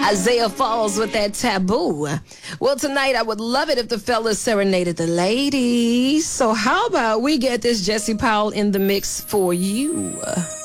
Isaiah Falls with that Taboo. Well, tonight I would love it if the fellas serenaded the ladies. So how about we get this Jesse Powell in the mix for you?